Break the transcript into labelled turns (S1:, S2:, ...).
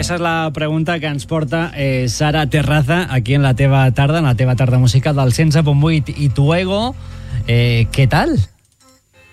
S1: Aquesta és la pregunta que ens porta Sara Terraza aquí en la teva tarda musical del 100.8 i tu ego. Què tal?